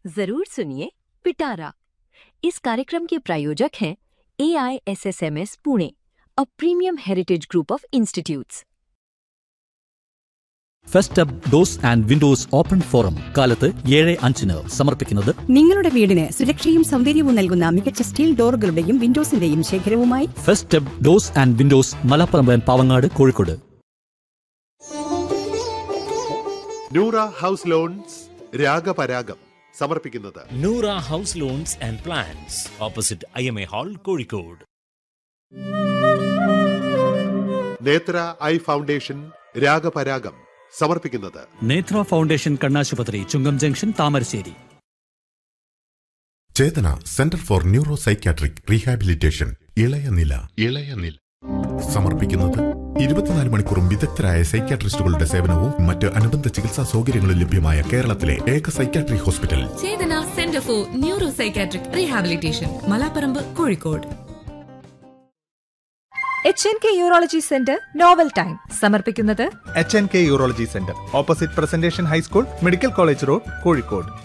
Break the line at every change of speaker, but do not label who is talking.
जरूर सुनिए पिटारा। इस कार्यक्रम के प्रायोजक हैं AISSMS Pune, a premium heritage group of institutes.
ഫെസ്റ്റബ് dose and Windows open forum കാലത്ത് 7:05 സമർപ്പിക്കുന്നത്
നിങ്ങളുടെ വീടിന് സുരക്ഷയും സൗന്ദര്യവും നൽകുന്ന മികച്ച steel ഡോറുകളുടെയും വിൻഡോസിന്റെയും ശേഖരവുമായി
ഫെസ്റ്റബ് dose and Windows Malappuram, Pavangad, Kozhikode.
Noora house loans രാഗപരാഗം സമർപ്പിക്കുന്നത്
Noora house loans and plans, opposite IMA hall, Kozhikode.
നേത്ര ഐ ഫൗണ്ടേഷൻ രാഗപരാഗം സമർപ്പിക്കുന്നത്
നേത്ര ഫൗണ്ടേഷൻ കണ്ണാശുപത്രി, ചുങ്കം junction, Thamarassery.
Chetana centre for neuro psychiatric rehabilitation ഇളയനില സമർപ്പിക്കുന്നത് 24 മണിക്കൂറും വിദഗ്ധരായ സൈക്യാട്രിസ്റ്റുകളുടെ സേവനവും മറ്റ് അനുബന്ധ ചികിത്സാ സൗകര്യങ്ങളും ലഭ്യമായ കേരളത്തിലെ ഏക psychiatric hospital
Chetana centre for neuro psychiatric rehabilitation, Malaparamba, Kozhikode.
HNK urology centre novel time സമർപ്പിക്കുന്നത്
HNK urology centre, opposite presentation high school, medical college road, Kozhikode.